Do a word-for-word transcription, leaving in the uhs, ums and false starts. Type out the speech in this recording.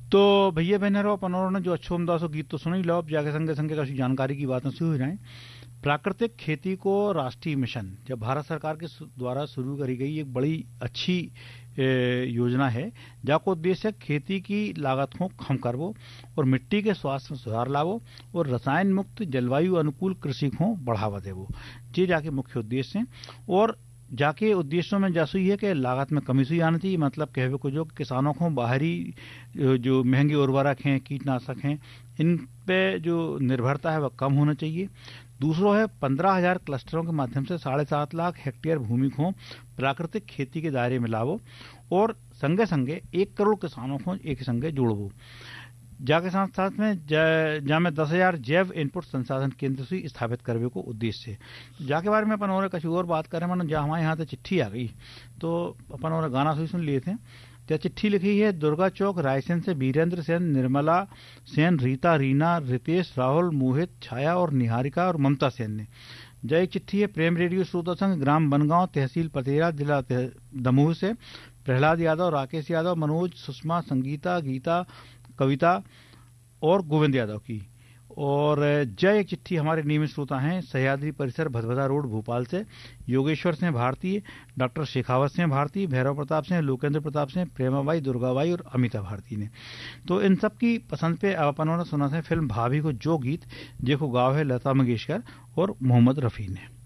तो भैया बहनों अपन ने जो अच्छो हमदासो गीत तो सुन ही लो, अब जाके संगे संगे काफी जानकारी की बातें शुरू हो जाए। प्राकृतिक खेती को राष्ट्रीय मिशन जब भारत सरकार के द्वारा शुरू करी गई एक बड़ी अच्छी योजना है, जाको उद्देश्य खेती की लागत को कम करवो और मिट्टी के स्वास्थ्य में सुधार लावो और रसायन मुक्त जलवायु अनुकूल कृषि को बढ़ावा देवो। ये जाके मुख्य उद्देश्य है। और जाके उद्देश्यों में जैसे ही है कि लागत में कमी सुई आनी चाहिए, मतलब कहवे को जो किसानों को बाहरी जो महंगे उर्वरक हैं, कीटनाशक हैं, इन पे जो निर्भरता है वह कम होना चाहिए। दूसरा है पंद्रह हजार क्लस्टरों के माध्यम से साढ़े सात लाख हेक्टेयर भूमि को प्राकृतिक खेती के दायरे में लावो और संगे संगे एक करोड़ किसानों को एक संगे जोड़वो। जाके साथ साथ में जहाँ में दस हजार जैव इनपुट संसाधन केंद्र से स्थापित करने को उद्देश्य है। जाके बारे में अपन और कुछ और बात करें, मानो जहाँ हमारे यहाँ से चिट्ठी आ गई तो अपन और गाना सुन सुन लिए थे। तो चिट्ठी लिखी है दुर्गा चौक रायसेन से वीरेंद्र सेन, निर्मला सेन, रीता, रीना, रितेश, राहुल, मोहित, छाया और निहारिका और ममता सेन ने। जय चिट्ठी है प्रेम रेडियो श्रोता संघ, ग्राम बनगांव, तहसील पतेरा, जिला दमोह से प्रहलाद यादव, राकेश यादव, मनोज, सुषमा, संगीता, गीता, कविता और गोविंद यादव की। और जय एक चिट्ठी हमारे नियमित श्रोता हैं सह्याद्री परिसर भदभदा रोड भोपाल से योगेश्वर सिंह भारती, डॉक्टर शेखावत सिंह भारती, भैरव प्रताप सिंह, लोकेंद्र प्रताप सिंह, प्रेमाबाई, दुर्गाबाई और अमिता भारती ने। तो इन सब की पसंद पे अपन ने सुना था फिल्म भाभी को जो गीत, देखो गाँव है लता मंगेशकर और मोहम्मद रफ़ी ने।